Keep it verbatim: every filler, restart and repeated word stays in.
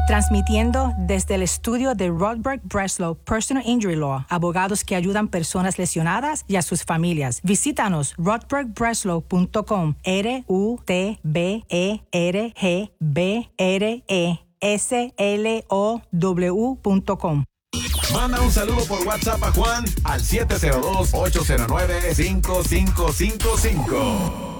Transmitiendo desde el estudio de Rodberg Breslow Personal Injury Law, abogados que ayudan personas lesionadas y a sus familias. Visítanos rodberg breslow punto com, R U T B E R G B R E S L O W punto com. Manda un saludo por WhatsApp a Juan al siete cero dos, ocho cero nueve, cinco cinco cinco cinco.